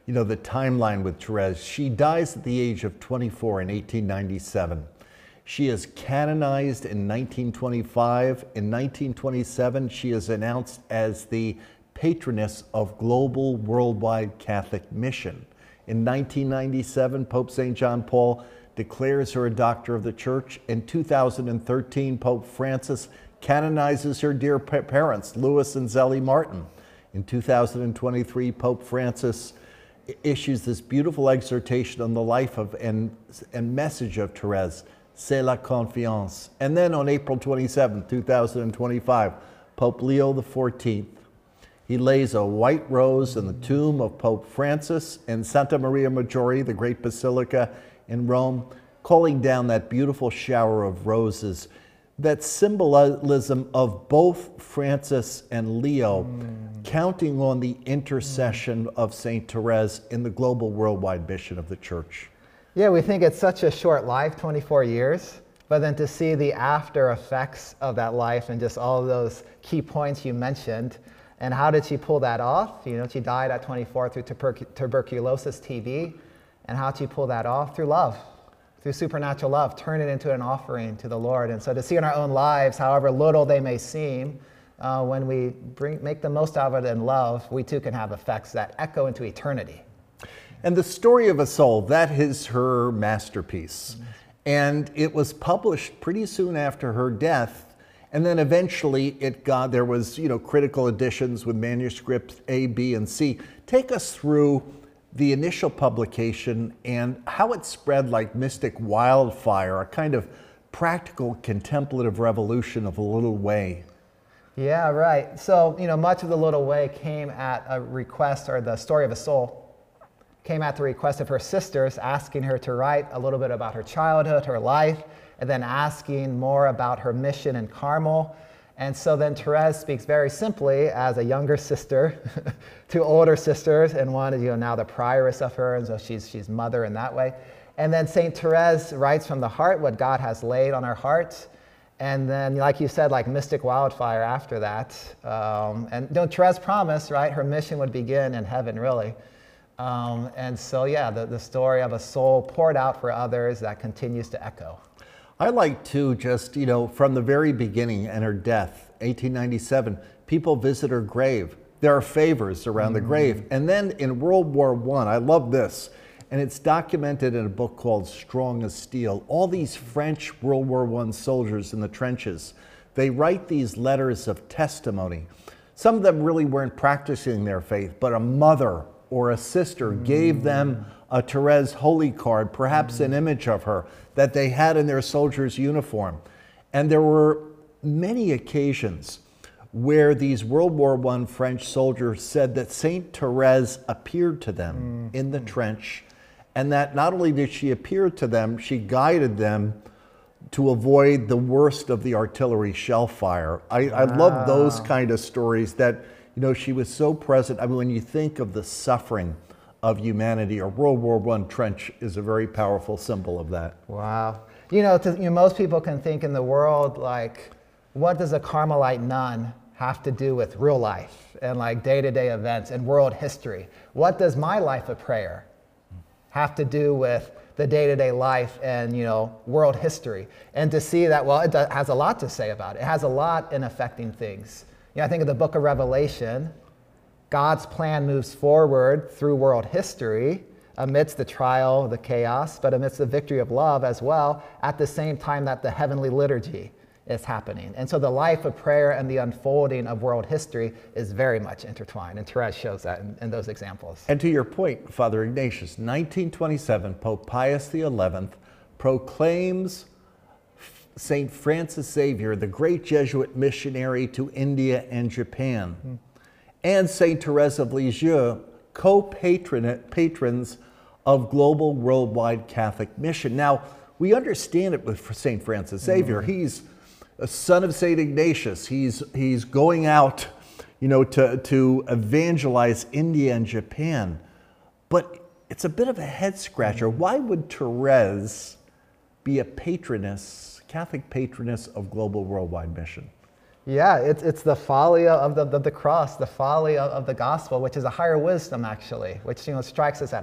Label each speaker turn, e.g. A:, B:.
A: the timeline with Therese. She dies at the age of 24 in 1897. She is canonized in 1925. In 1927, she is announced as the patroness of global worldwide Catholic mission. In 1997, Pope St. John Paul declares her a doctor of the Church. In 2013, Pope Francis canonizes her dear parents, Louis and Zélie Martin. In 2023, Pope Francis issues this beautiful exhortation on the life of and message of Therese, C'est la confiance. And then on April 27, 2025, Pope Leo XIV, he lays a white rose in the tomb of Pope Francis in Santa Maria Maggiore, the great basilica in Rome, calling down that beautiful shower of roses, that symbolism of both Francis and Leo, counting on the intercession of St. Therese in the global worldwide mission of the Church.
B: Yeah, we think it's such a short life, 24 years, but then to see the after effects of that life and just all of those key points you mentioned. And how did she pull that off? She died at 24 through tuberculosis, TB. And how did she pull that off? Through love, through supernatural love, turn it into an offering to the Lord. And so to see in our own lives, however little they may seem, when we make the most of it in love, we too can have effects that echo into eternity.
A: And The Story of a Soul, that is her masterpiece. And it was published pretty soon after her death. And then eventually there was, critical editions with manuscripts A, B, and C. Take us through the initial publication and how it spread like mystic wildfire, a kind of practical contemplative revolution of a little way.
B: Yeah, right. So, much of the little way came at a request, or The Story of a Soul came at the request of her sisters, asking her to write a little bit about her childhood, her life, and then asking more about her mission in Carmel. And so then Therese speaks very simply as a younger sister to older sisters, and one is now the prioress of her, and so she's mother in that way. And then St. Therese writes from the heart what God has laid on her heart. And then, like you said, like mystic wildfire after that. And Therese promised, right, her mission would begin in heaven, really. And so, yeah, the story of a soul poured out for others that continues to echo.
A: I like to just, from the very beginning and her death, 1897, people visit her grave. There are favors around the grave. And then in World War I love this, and it's documented in a book called Strong as Steel. All these French World War I soldiers in the trenches, they write these letters of testimony. Some of them really weren't practicing their faith, but a mother or a sister gave them a Therese holy card, perhaps an image of her that they had in their soldier's uniform. And there were many occasions where these World War I French soldiers said that Saint Therese appeared to them in the trench, and that not only did she appear to them, she guided them to avoid the worst of the artillery shell fire. I love those kind of stories that, she was so present. I mean, when you think of the suffering of humanity, a World War I trench is a very powerful symbol of that.
B: Wow. Most people can think in the world, like, what does a Carmelite nun have to do with real life and like day-to-day events and world history? What does my life of prayer have to do with the day-to-day life and, world history? And to see that, well, it has a lot to say about it. It has a lot in affecting things. I think of the book of Revelation. God's plan moves forward through world history amidst the trial, the chaos, but amidst the victory of love as well, at the same time that the heavenly liturgy is happening. And so the life of prayer and the unfolding of world history is very much intertwined, and Therese shows that in those examples.
A: And to your point, Father Ignatius, 1927, Pope Pius XI proclaims St. Francis Xavier, the great Jesuit missionary to India and Japan, and St. Therese of Lisieux, co-patrons of global worldwide Catholic mission. Now, we understand it with St. Francis Xavier. He's a son of St. Ignatius. He's going out, to evangelize India and Japan. But it's a bit of a head scratcher. Why would Therese be a patroness, Catholic patroness of global worldwide mission?
B: Yeah, it's the folly of the cross, the folly of the gospel, which is a higher wisdom actually, which strikes us at